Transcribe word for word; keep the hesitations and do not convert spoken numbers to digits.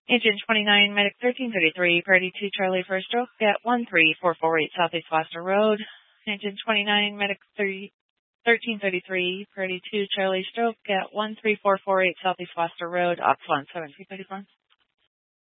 Engine twenty-nine, Medic thirteen thirty-three, Priority two Charlie for a stroke at one three four four eight Southeast Foster Road. Engine twenty-nine, Medic thirteen thirty-three, Priority two Charlie stroke at one three four four eight Southeast Foster Road, Ops one seven two thirty-four.